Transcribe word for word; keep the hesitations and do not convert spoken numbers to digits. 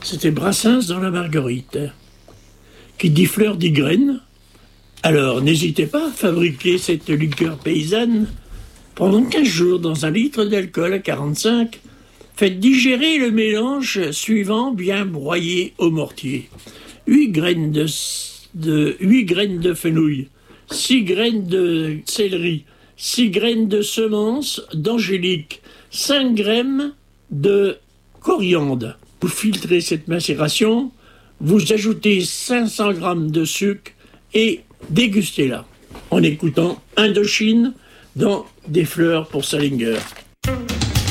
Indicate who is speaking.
Speaker 1: C'était Brassens dans la Marguerite. Qui dit fleur dit graine. Alors n'hésitez pas à fabriquer cette liqueur paysanne. Pendant quinze jours, dans un litre d'alcool à quarante-cinq, faites digérer le mélange suivant bien broyé au mortier. huit graines de, de, huit graines de fenouil, six graines de céleri, six graines de semences d'angélique, cinq graines de coriandre. Vous filtrez cette macération, vous ajoutez cinq cents grammes de sucre et dégustez-la en écoutant Indochine dans Des fleurs pour Salinger.